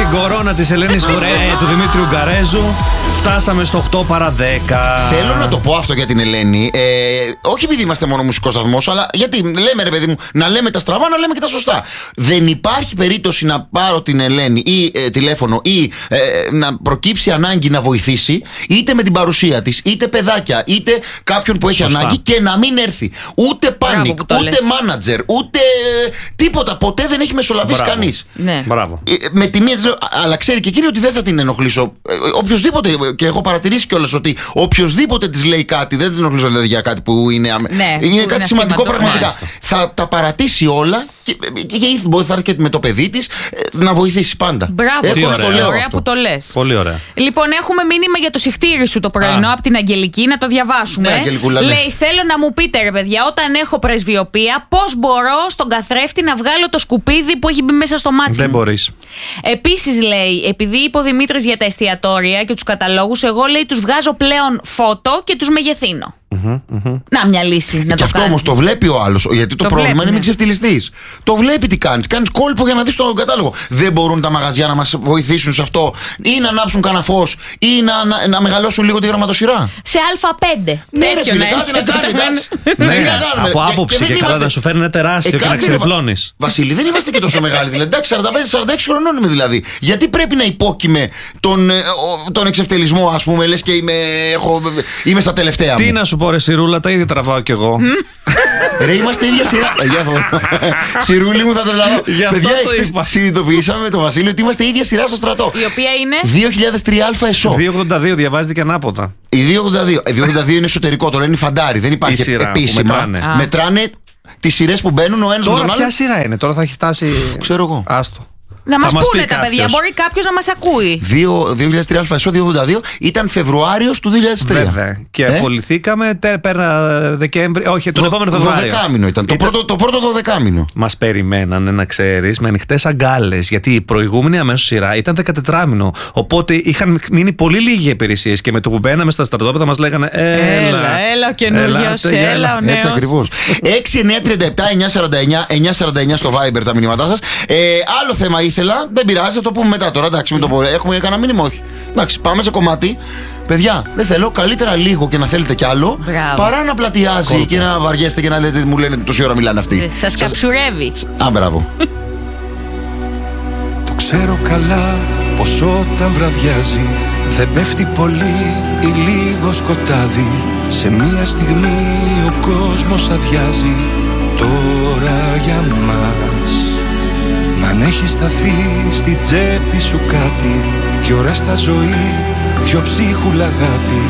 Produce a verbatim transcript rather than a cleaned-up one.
την κορώνα της Ελένης Φορέ, του Δημήτριου Γκαρέζου. Φτάσαμε στο οκτώ παρά δέκα. Θέλω να το πω αυτό για την Ελένη. Ε, όχι επειδή είμαστε μόνο μουσικός σταθμός, αλλά γιατί λέμε, ρε παιδί μου, να λέμε τα στραβά, να λέμε και τα σωστά. Δεν υπάρχει περίπτωση να πάρω την Ελένη ή ε, τηλέφωνο ή ε, να προκύψει ανάγκη να βοηθήσει, είτε με την παρουσία της, είτε παιδάκια, είτε κάποιον που έχει σωστά. ανάγκη και να μην έρθει. Ούτε πάνικ, ούτε μάνατζερ, ούτε τίποτα. Ποτέ δεν έχει μεσολαβήσει κανείς. Ναι. Μπράβο. Ε, με τη μία της λέω, αλλά ξέρει και εκείνη ότι δεν θα την ενοχλήσω. Ε, οποιοςδήποτε, και έχω παρατηρήσει κιόλας ότι οποιοςδήποτε της λέει κάτι, δεν την ενοχλήσω δηλαδή για κάτι που είναι, ναι, είναι που κάτι είναι σημαντικό πραγματικά. Μάλιστα. Θα τα παρατήσει όλα και, και, και μπορεί θα έρθει και με το παιδί της να βοηθήσει πάντα. Μπράβο, τι ωραία, ωραία, ωραία που το λες. Πολύ ωραία. Λοιπόν, έχουμε μήνυμα για το συχτήρι σου το πρωινό από την Αγγελική, να το διαβάσουμε. Ναι, Αγγελικούλα, ναι. Λέει: θέλω να μου πείτε, ρε παιδιά, όταν έχω πρεσβειοπία, πώς μπορώ στον καθρέφτη να βγάλω το σκουπίδι που έχει μπει μέσα στο μάτι. Δεν μπορείς. Επίσης, λέει, επειδή είπε ο Δημήτρης για τα εστιατόρια και τους καταλόγους, εγώ λέει τους βγάζω πλέον φώτο και τους μεγεθύνω. Mm-hmm, mm-hmm. Να, μια λύση να και το αυτό κάνεις. όμως το βλέπει ο άλλος. Γιατί το, Το πρόβλημα βλέπει, είναι ναι. μην ξεφτυλιστείς. Το βλέπει τι κάνεις. Κάνεις κόλπο για να δεις τον κατάλογο. Δεν μπορούν τα μαγαζιά να μας βοηθήσουν σε αυτό, ή να ανάψουν κανένα φως, ή να, να, να μεγαλώσουν λίγο τη γραμματοσυρά. Σε Α5. Ναι, ρε Τέτοιο φίλε, να κάτι να έχει. κάνει, εντάξει. Ναι, Τι να κάνουμε. από Και- άποψη και και, δεν καλά είμαστε- να σου φέρνει ένα τεράστιο Ε, και να κάτσε, ρε, ξερευνώνεις. Βασίλη, δεν είμαστε και τόσο μεγάλοι. Δηλαδή, εντάξει, σαράντα πέντε σαράντα έξι χρονών είμαι δηλαδή. Γιατί πρέπει να υπόκειμαι τον, ε, ο- τον εξευτελισμό, ας πούμε, λες και είμαι, έχω, είμαι στα τελευταία μου. Τι να σου πω, ρε Σιρούλα, τα ήδη τραβάω κι εγώ. Ρε, είμαστε ίδια σειρά. Παιδιά, Σιρούλη μου, θα τρελαθώ. Γι' αυτό Παιδιά, το χτες είπα. συνειδητοποιήσαμε με τον Βασίλη ότι είμαστε ίδια σειρά στο στρατό. Η οποία είναι. δύο χιλιάδες τρία Α ΕΣΟ. δύο ογδόντα δύο διαβάζεται και ανάποδα. Η δύο ογδόντα δύο. Η δύο ογδόντα δύο είναι εσωτερικό, το λένε φαντάρι. Δεν υπάρχει Η σειρά που επίσημα. μετράνε. Α. Μετράνε τις σειρές που μπαίνουν ο ένας με τον Τώρα άλλον. ποια σειρά είναι, τώρα θα έχει φτάσει. Ξέρω εγώ. Άστο. Να μας Θα μας πούνε πει τα παιδιά, κάποιος. μπορεί κάποιος να μας ακούει. δύο χιλιάδες τρία Α ΕΣΟ δύο ογδόντα δύο ήταν Φεβρουάριος του δύο χιλιάδες τρία. Βέβαια. Και Ε? απολυθήκαμε τε- πέρα Δεκέμβρη. Όχι, τον Δο- επόμενο Φεβρουάριο. Δωδεκάμηνο ήταν. Το Ήταν- πρώτο, το πρώτο δωδεκάμηνο. Μας περιμένανε, να ξέρεις, με ανοιχτές αγκάλες. Γιατί η προηγούμενη αμέσως σειρά ήταν δεκατετράμηνο. Οπότε είχαν μείνει πολύ λίγοι υπηρεσίες. Και με το που μπαίναμε στα στρατόπεδα μας λέγανε Έλα, Έλα, έλα ο καινούριος, ελάτε, έλα ο νέος. Έτσι ακριβώς. έξι εννιά τριάντα επτά εννιά σαράντα εννιά εννιά σαράντα εννιά στο Viber τα μηνύματά σας. Ε, άλλο θέμα ήθελα, δεν πειράζει, θα το πούμε μετά τώρα. Εντάξει, μην το πω. Έχουμε κανένα μήνυμα, όχι. Εντάξει, πάμε σε κομμάτι. Παιδιά, δεν θέλω καλύτερα λίγο και να θέλετε κι άλλο, Μπράβο. παρά να πλατιάζει Κόλπο. και να βαριέστε και να λέτε μου λένε τόση ώρα μιλάνε αυτοί. Σας καψουρεύει. Α, μπράβο. Το ξέρω καλά πως όταν βραδιάζει δεν πέφτει πολύ ή λίγο σκοτάδι. Σε μία στιγμή ο κόσμος αδειάζει τώρα για μας. Μ' αν έχει σταθεί στη τσέπη σου κάτι, δυο ώρα στα ζωή, δυο ψίχουλα αγάπη.